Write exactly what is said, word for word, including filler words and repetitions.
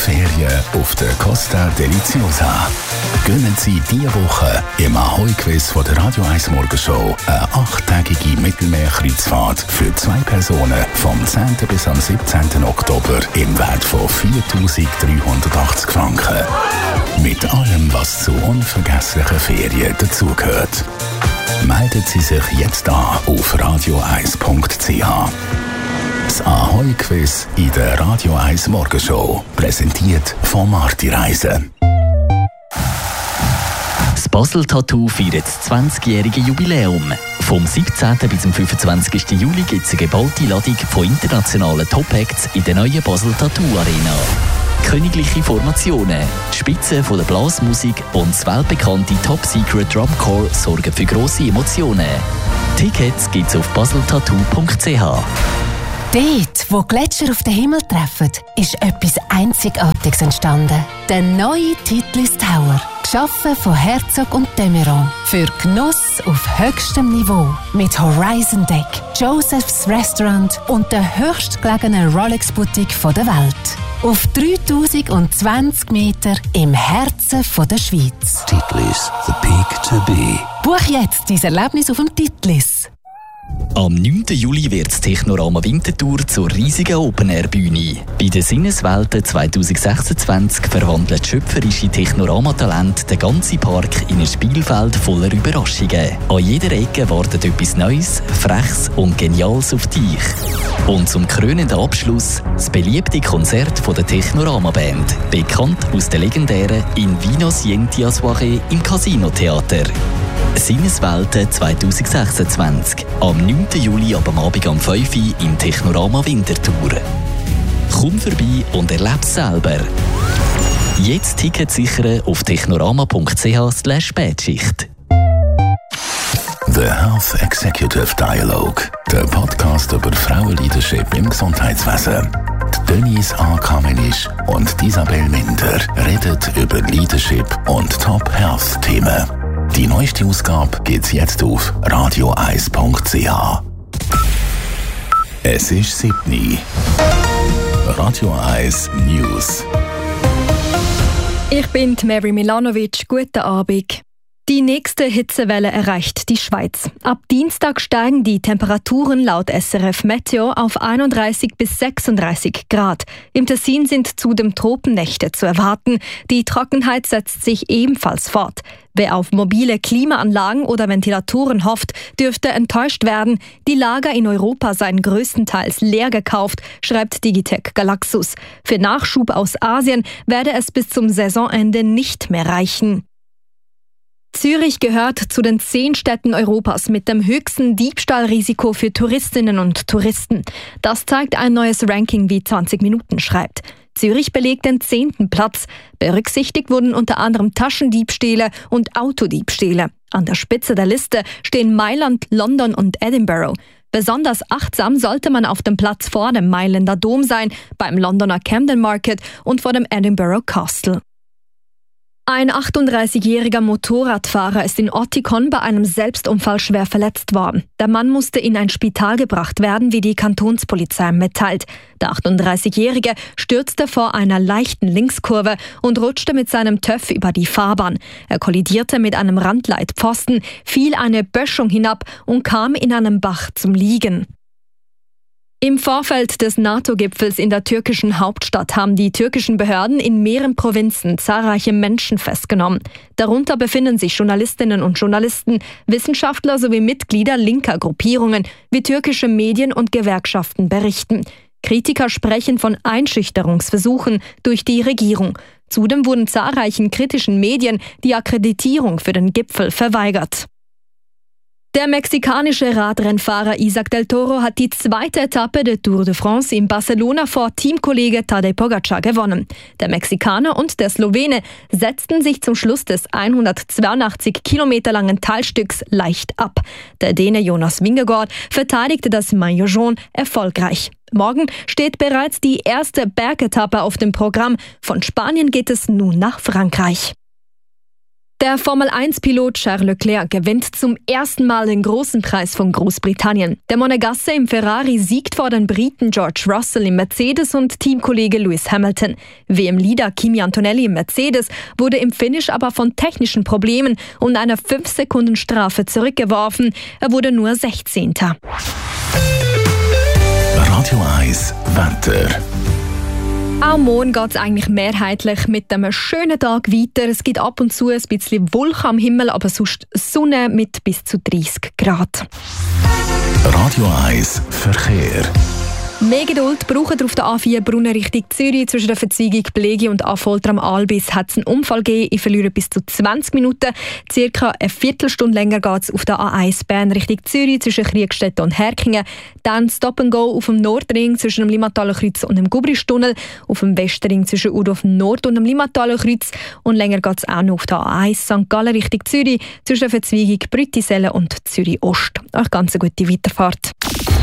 Ferien auf der Costa Deliziosa. Gönnen Sie diese Woche im Ahoi-Quiz von der Radio eins Morgenshow eine achttägige Mittelmeerkreuzfahrt für zwei Personen vom zehnten bis am siebzehnten Oktober im Wert von viertausenddreihundertachtzig Franken. Mit allem, was zu unvergesslichen Ferien dazugehört. Melden Sie sich jetzt an auf radio eins punkt c h. Das Ahoi-Quiz in der Radio eins Morgenshow, präsentiert von Marti Reisen. Das Basel-Tattoo feiert das zwanzigjährige Jubiläum. Vom siebzehnten bis zum fünfundzwanzigsten Juli gibt es eine geballte Ladung von internationalen Top-Acts in der neuen Basel-Tattoo-Arena. Königliche Formationen, die Spitze von der Blasmusik und das weltbekannte Top-Secret Drumcore sorgen für grosse Emotionen. Tickets gibt's auf basel tattoo punkt c h. Dort, wo Gletscher auf den Himmel treffen, ist etwas Einzigartiges entstanden. Der neue Titlis Tower. Geschaffen von Herzog und de Meuron. Für Genuss auf höchstem Niveau. Mit Horizon Deck, Joseph's Restaurant und der höchstgelegenen Rolex-Boutique der Welt. Auf dreitausendzwanzig Meter im Herzen der Schweiz. Titlis, the peak to be. Buch jetzt dein Erlebnis auf dem Titlis. Am neunten Juli wird das Technorama Winterthur zur riesigen Open-Air-Bühne. Bei den Sinneswelten zweitausendsechsundzwanzig verwandelt schöpferische Technorama-Talente den ganzen Park in ein Spielfeld voller Überraschungen. An jeder Ecke wartet etwas Neues, Freches und Geniales auf dich. Und zum krönenden Abschluss das beliebte Konzert von der Technorama-Band, bekannt aus der legendären In Vino Sienti a Soirée im Casino-Theater. Sinneswelten zweitausendsechsundzwanzig. Am neunten Juli ab am Abend um fünf Uhr im Technorama Winterthur. Komm vorbei und erlebe es selber. Jetzt Tickets sichern auf technorama punkt c h slash spätschicht. The Health Executive Dialogue, der Podcast über Frauenleadership im Gesundheitswesen. Die Denise A. Kamenisch und Isabel Minder reden über Leadership und Top-Health-Themen. Die neueste Ausgabe gibt's jetzt auf radio eins punkt c h. Es ist sieben Uhr. Radio eins News. Ich bin Mary Milanovic. Guten Abend. Die nächste Hitzewelle erreicht die Schweiz. Ab Dienstag steigen die Temperaturen laut S R F Meteo auf einunddreißig bis sechsunddreißig Grad. Im Tessin sind zudem Tropennächte zu erwarten. Die Trockenheit setzt sich ebenfalls fort. Wer auf mobile Klimaanlagen oder Ventilatoren hofft, dürfte enttäuscht werden. Die Lager in Europa seien größtenteils leer gekauft, schreibt Digitec Galaxus. Für Nachschub aus Asien werde es bis zum Saisonende nicht mehr reichen. Zürich gehört zu den zehn Städten Europas mit dem höchsten Diebstahlrisiko für Touristinnen und Touristen. Das zeigt ein neues Ranking, wie zwanzig Minuten schreibt. Zürich belegt den zehnten Platz. Berücksichtigt wurden unter anderem Taschendiebstähle und Autodiebstähle. An der Spitze der Liste stehen Mailand, London und Edinburgh. Besonders achtsam sollte man auf dem Platz vor dem Mailänder Dom sein, beim Londoner Camden Market und vor dem Edinburgh Castle. Ein achtunddreißigjähriger Motorradfahrer ist in Ottikon bei einem Selbstunfall schwer verletzt worden. Der Mann musste in ein Spital gebracht werden, wie die Kantonspolizei mitteilt. Der achtunddreißigjährige stürzte vor einer leichten Linkskurve und rutschte mit seinem Töff über die Fahrbahn. Er kollidierte mit einem Randleitpfosten, fiel eine Böschung hinab und kam in einem Bach zum Liegen. Im Vorfeld des NATO-Gipfels in der türkischen Hauptstadt haben die türkischen Behörden in mehreren Provinzen zahlreiche Menschen festgenommen. Darunter befinden sich Journalistinnen und Journalisten, Wissenschaftler sowie Mitglieder linker Gruppierungen, wie türkische Medien und Gewerkschaften berichten. Kritiker sprechen von Einschüchterungsversuchen durch die Regierung. Zudem wurden zahlreichen kritischen Medien die Akkreditierung für den Gipfel verweigert. Der mexikanische Radrennfahrer Isaac del Toro hat die zweite Etappe der Tour de France in Barcelona vor Teamkollege Tadej Pogacar gewonnen. Der Mexikaner und der Slowene setzten sich zum Schluss des hundertzweiundachtzig Kilometer langen Teilstücks leicht ab. Der Däne Jonas Vingegaard verteidigte das Maillot jaune erfolgreich. Morgen steht bereits die erste Bergetappe auf dem Programm. Von Spanien geht es nun nach Frankreich. Der Formel eins Pilot Charles Leclerc gewinnt zum ersten Mal den großen Preis von Großbritannien. Der Monegasse im Ferrari siegt vor den Briten George Russell im Mercedes und Teamkollege Lewis Hamilton. W M-Leader Kimi Antonelli im Mercedes wurde im Finish aber von technischen Problemen und einer fünf Sekunden Strafe zurückgeworfen. Er wurde nur sechzehnter Radio eins Wetter. Auch morgen geht es eigentlich mehrheitlich mit einem schönen Tag weiter. Es gibt ab und zu ein bisschen Wolken am Himmel, aber sonst Sonne mit bis zu dreißig Grad. Radio eins Verkehr. Mehr Geduld brauchen auf der A vier Brunnen Richtung Zürich. Zwischen der Verzweigung Blegi und Affolter am Albis hat es einen Unfall gegeben. Ich verliere bis zu zwanzig Minuten. Circa eine Viertelstunde länger geht es auf der A eins Bern Richtung Zürich zwischen Kriegstetten und Herkingen. Dann Stop and Go auf dem Nordring zwischen dem Limmataler Kreuz und dem Gubristunnel. Auf dem Westring zwischen Udorf Nord und dem Limmataler Kreuz. Und länger geht es auch noch auf der A eins Sankt Gallen Richtung Zürich zwischen der Verzweigung Brüttisellen und Zürich Ost. Eine ganz gute Weiterfahrt.